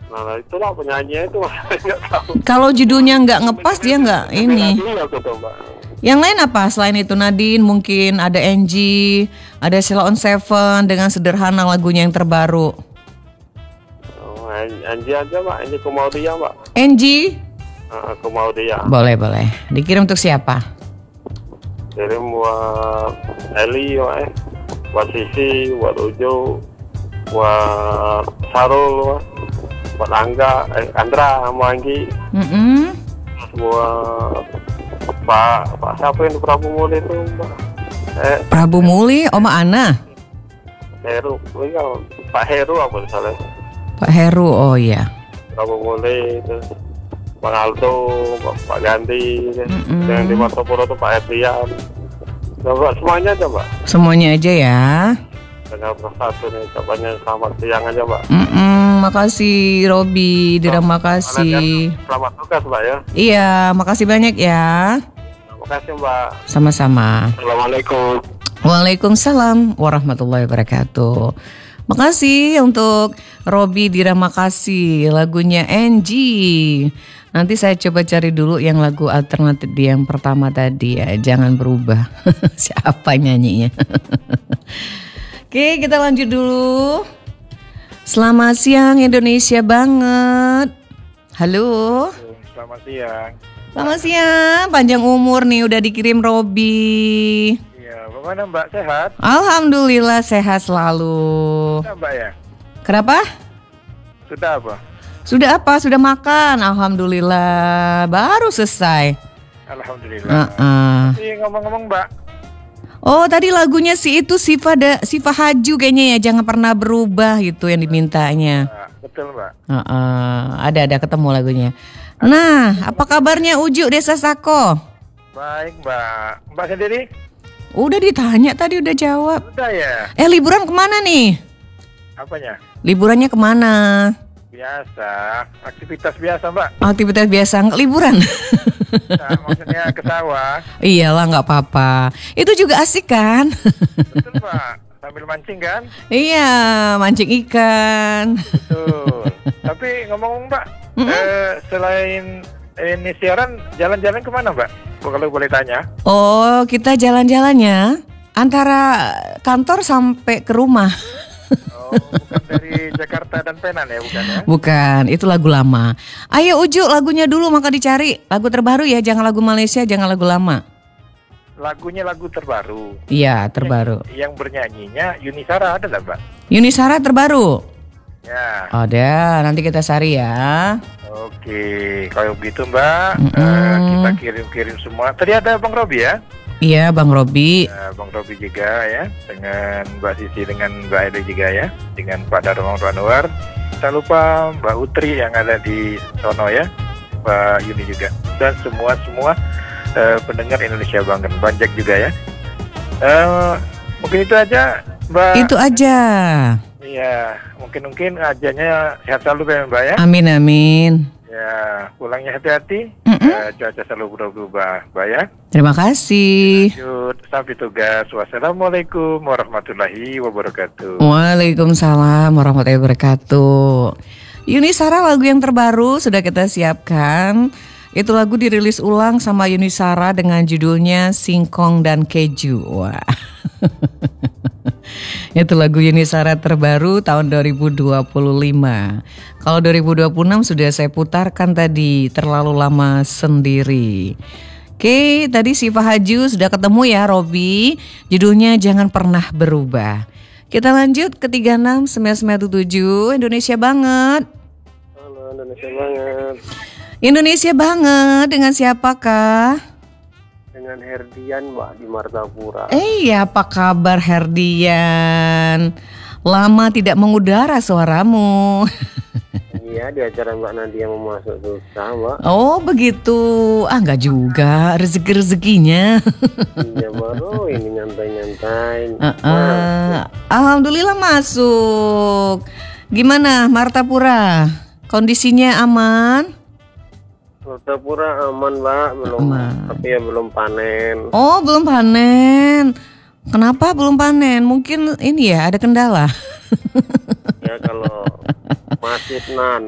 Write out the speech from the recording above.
Nah itulah penyanyi itu nggak tahu. Kalau judulnya nggak ngepas dia nggak ini. Iya gitu Mbak. Yang lain apa selain itu Nadine? Mungkin ada Angie, ada Sheila on Seven dengan Sederhana lagunya yang terbaru. Oh, Anji aja Mbak, Anji Kumaudia Mbak. Angie? Kumaudia. Boleh. Dikirim untuk siapa? Kirim buat Eli Mbak, buat Sisi, buat Ujo, buat Sarul, buat Andra sama Anggi. Terus buat Pak siapa yang di Prabu Muli itu Mbak? Prabu Muli, Oma Ana. Heru, Pak Heru apa misalnya? Pak Heru, oh iya. Prabu Muli itu Bang Aldo, Pak Ganti, yang di Martopuro itu Pak Edrian. Coba semuanya aja Mbak. Semuanya aja ya. Dengan persatu nih, ucapannya selamat siang aja Mbak. Makasih Robi, terima kasih. Selamat tugas Mbak ya. Iya, makasih banyak ya. Terima kasih Mbak. Sama-sama. Assalamualaikum. Waalaikumsalam warahmatullahi wabarakatuh. Makasih untuk Robi Diramakasih, lagunya Angie. Nanti saya coba cari dulu yang lagu alternatif di yang pertama tadi ya. Jangan berubah. Siapa nyanyinya? Oke, kita lanjut dulu. Selamat siang Indonesia banget. Halo. Selamat siang. Selamat siang, panjang umur nih udah dikirim Robi. Iya, bagaimana Mbak, sehat? Alhamdulillah sehat selalu. Sudah Mbak ya? Kenapa? Sudah apa? Sudah apa? Sudah makan? Alhamdulillah, baru selesai. Alhamdulillah. Tapi ngomong-ngomong Mbak. Oh tadi lagunya Siva Haju kayaknya ya, jangan pernah berubah gitu yang dimintanya. Betul Mbak. Ada ketemu lagunya. Nah, apa kabarnya Uju Desa Sako? Baik Mbak. Mbak sendiri? Udah ditanya tadi, udah jawab. Udah ya. Liburan kemana nih? Apanya? Liburannya kemana? Biasa, aktivitas biasa Mbak. Aktivitas biasa, nggak liburan? Nah, maksudnya ke sawah. Iyalah, nggak apa-apa. Itu juga asik kan? Betul Mbak, sambil mancing kan? Iya, mancing ikan. Betul. Tapi ngomong Mbak, selain ini siaran, jalan-jalan kemana Mbak? Kalau boleh tanya. Oh, kita jalan-jalannya antara kantor sampai ke rumah. Oh, bukan dari Jakarta dan Penang ya, bukan ya? Bukan, itu lagu lama. Ayo Uju, lagunya dulu maka dicari. Lagu terbaru ya, jangan lagu Malaysia, jangan lagu lama. Lagunya lagu terbaru. Iya, terbaru. Yang bernyanyinya Yuni Shara ada nggak Mbak? Yuni Shara terbaru? Ya. Ada, nanti kita cari ya. Oke, kalau begitu Mbak, kita kirim-kirim semua. Tadi ada Bang Robi ya? Iya, Bang Robi. Bang Robi juga ya, dengan Mbak Sisi, dengan Mbak Ede juga ya, dengan Pak Darmong Anwar. Tak lupa Mbak Utri yang ada di sono ya, Pak Yuni juga, dan semua pendengar Indonesia Banjak juga ya. Mungkin itu aja Mbak. Itu aja. Iya, mungkin ajarnya sehat selalu ya Mbak ya. Amin. Ya, pulangnya hati-hati. Cuaca selalu berubah-ubah, Mbak ya. Terima kasih. Lanjut, sampai tugas. Wassalamualaikum warahmatullahi wabarakatuh. Waalaikumsalam warahmatullahi wabarakatuh. Yuni Shara lagu yang terbaru sudah kita siapkan. Itu lagu dirilis ulang sama Yuni Shara dengan judulnya Singkong dan Keju. Wah. Itu lagu Yuni Shara terbaru tahun 2025. Kalau 2026 sudah saya putarkan tadi, Terlalu Lama Sendiri. Oke, tadi Siva Haju sudah ketemu ya Robi. Judulnya Jangan Pernah Berubah. Kita lanjut ke 369977 Indonesia Banget. Halo, Indonesia Banget. Indonesia Banget dengan siapakah? Dengan Herdian Mbak di Martapura. Apa kabar Herdian? Lama tidak mengudara suaramu. Iya, di acara Mbak Nadia mau masuk susah Mbak. Oh begitu, enggak juga rezeki-rezekinya. Iya baru ini nyantai-nyantai. Alhamdulillah masuk. Gimana Martapura? Kondisinya aman? Martapura aman Mbak, tapi ya belum panen. Oh belum panen. Kenapa belum panen? Mungkin ini ya ada kendala. Ya kalau masih